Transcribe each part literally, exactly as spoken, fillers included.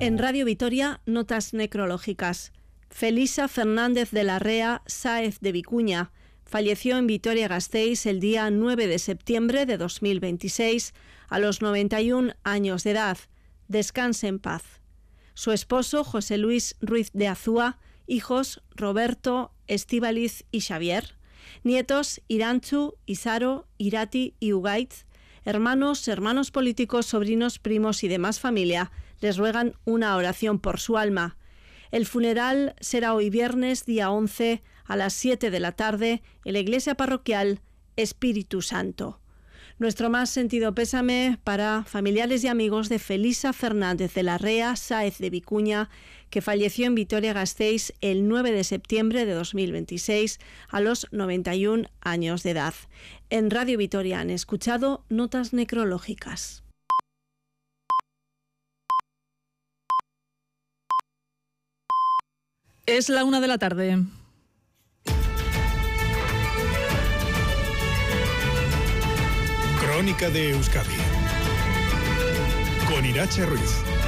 En Radio Vitoria, notas necrológicas. Felisa Fernández de la Rea Sáez de Vicuña falleció en Vitoria-Gasteiz el día nueve de septiembre de dos mil veintiséis a los noventa y un años de edad. Descanse en paz. Su esposo, José Luis Ruiz de Azúa, hijos Roberto, Estíbaliz y Xavier, nietos Irantzu, Isaro, Irati y Ugaitz, hermanos, hermanos políticos, sobrinos, primos y demás familia, les ruegan una oración por su alma. El funeral será hoy viernes, día once, a las siete de la tarde, en la iglesia parroquial Espíritu Santo. Nuestro más sentido pésame para familiares y amigos de Felisa Fernández de la Rea Sáez de Vicuña, que falleció en Vitoria-Gasteiz el nueve de septiembre de dos mil veintiséis a los noventa y un años de edad. En Radio Vitoria han escuchado notas necrológicas. Es la una de la tarde. Crónica de Euskadi con Irache Ruiz.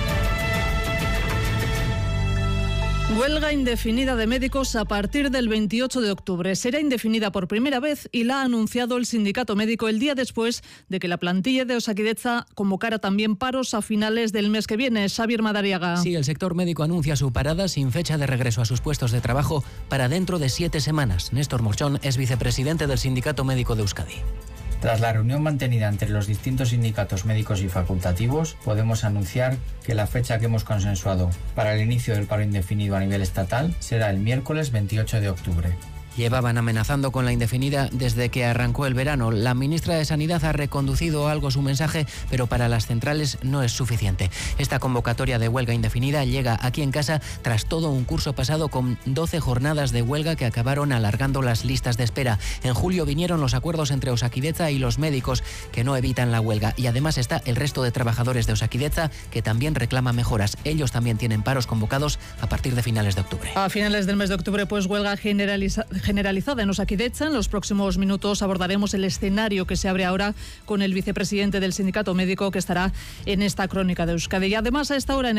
Huelga indefinida de médicos a partir del veintiocho de octubre. Será indefinida por primera vez y la ha anunciado el sindicato médico el día después de que la plantilla de Osakidetza convocara también paros a finales del mes que viene. Xavier Madariaga. Sí, el sector médico anuncia su parada sin fecha de regreso a sus puestos de trabajo para dentro de siete semanas. Néstor Morchón es vicepresidente del Sindicato Médico de Euskadi. Tras la reunión mantenida entre los distintos sindicatos médicos y facultativos, podemos anunciar que la fecha que hemos consensuado para el inicio del paro indefinido a nivel estatal será el miércoles veintiocho de octubre. Llevaban amenazando con la indefinida desde que arrancó el verano. La ministra de Sanidad ha reconducido algo su mensaje, pero para las centrales no es suficiente. Esta convocatoria de huelga indefinida llega aquí en casa tras todo un curso pasado con doce jornadas de huelga que acabaron alargando las listas de espera. En julio vinieron los acuerdos entre Osakidetza y los médicos que no evitan la huelga. Y además está el resto de trabajadores de Osakidetza que también reclama mejoras. Ellos también tienen paros convocados a partir de finales de octubre. A finales del mes de octubre, pues huelga generalizada. generalizada en Osakidetza. En los próximos minutos abordaremos el escenario que se abre ahora con el vicepresidente del sindicato médico que estará en esta crónica de Euskadi. Y además a esta hora en